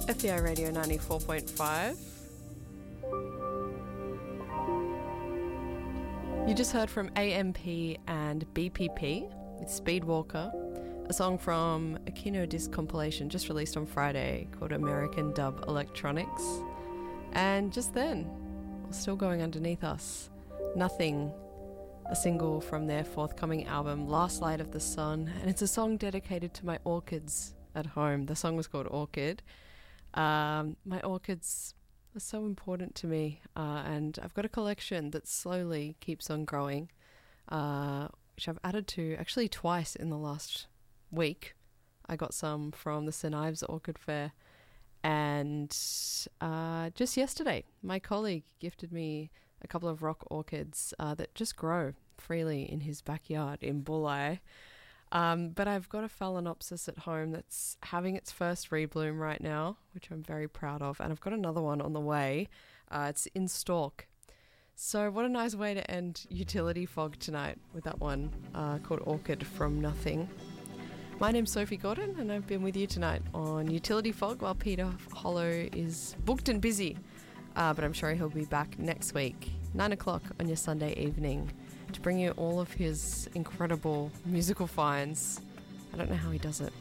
FBI Radio 94.5. You just heard from AMP and BPP with Speedwalker, a song from a Kino disc compilation just released on Friday called American Dub Electronics. And just then, still going underneath us, Nothing, a single from their forthcoming album Last Light of the Sun, and it's a song dedicated to my orchids at home. The song was called Orchid. My orchids are so important to me, and I've got a collection that slowly keeps on growing, which I've added to actually twice in the last week. I got some from the St Ives Orchid Fair, and just yesterday my colleague gifted me a couple of rock orchids that just grow freely in his backyard in Bulli. But I've got a Phalaenopsis at home that's having its first rebloom right now, which I'm very proud of. And I've got another one on the way. It's in stalk. So what a nice way to end Utility Fog tonight with that one called Orchid from Nothing. My name's Sophie Gordon, and I've been with you tonight on Utility Fog while Peter Hollow is booked and busy. But I'm sure he'll be back next week, 9 o'clock on your Sunday evening, to bring you all of his incredible musical finds. I don't know how he does it.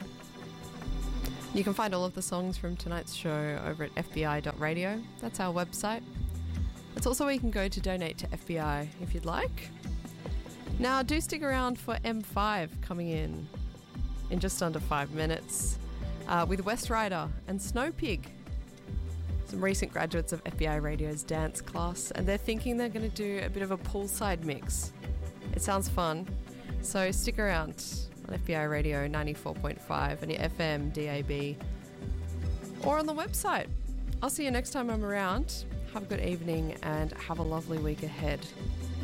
You can find all of the songs from tonight's show over at fbi.radio. That's our website. That's also where you can go to donate to FBI if you'd like. Now, do stick around for M5 coming in just under 5 minutes with West Rider and Snow Pig. Some recent graduates of FBI Radio's dance class, and they're thinking they're going to do a bit of a poolside mix. It sounds fun, so stick around on FBI Radio 94.5 and your FM, DAB, or on the website. I'll see you next time I'm around. Have a good evening and have a lovely week ahead.